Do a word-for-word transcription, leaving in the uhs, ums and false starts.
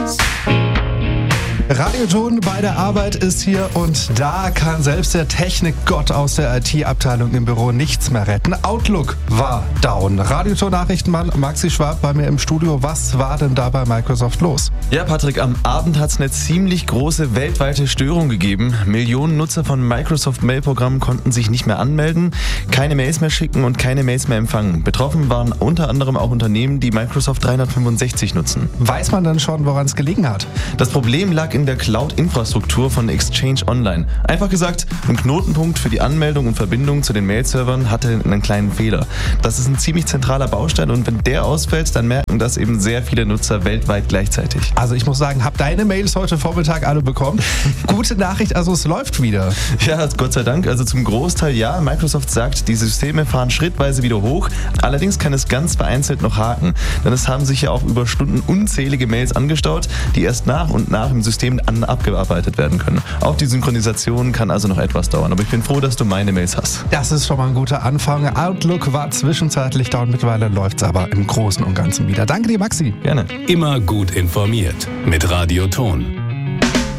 Radioton bei der Arbeit ist hier und da kann selbst der Technikgott aus der I T-Abteilung im Büro nichts mehr retten. Outlook war down. Radioton-Nachrichtenmann Maxi Schwab bei mir im Studio. Was war denn da bei Microsoft los? Ja, Patrick, am Abend hat es eine ziemlich große weltweite Störung gegeben. Millionen Nutzer von Microsoft-Mail-Programmen konnten sich nicht mehr anmelden, keine Mails mehr schicken und keine Mails mehr empfangen. Betroffen waren unter anderem auch Unternehmen, die Microsoft dreihundertfünfundsechzig nutzen. Weiß man denn schon, woran es gelegen hat? Das Problem lag in der Cloud-Infrastruktur von Exchange Online. Einfach gesagt, ein Knotenpunkt für die Anmeldung und Verbindung zu den Mail-Servern hatte einen kleinen Fehler. Das ist ein ziemlich zentraler Baustein und wenn der ausfällt, dann merken das eben sehr viele Nutzer weltweit gleichzeitig. Also ich muss sagen, hab deine Mails heute Vormittag alle bekommen. Gute Nachricht, also es läuft wieder. Ja, Gott sei Dank. Also zum Großteil ja. Microsoft sagt, die Systeme fahren schrittweise wieder hoch. Allerdings kann es ganz vereinzelt noch haken. Denn es haben sich ja auch über Stunden unzählige Mails angestaut, die erst nach und nach im System an abgearbeitet werden können. Auch die Synchronisation kann also noch etwas dauern. Aber ich bin froh, dass du meine Mails hast. Das ist schon mal ein guter Anfang. Outlook war zwischenzeitlich down, mittlerweile läuft es aber im Großen und Ganzen wieder. Danke dir, Maxi. Gerne. Immer gut informiert mit Radioton.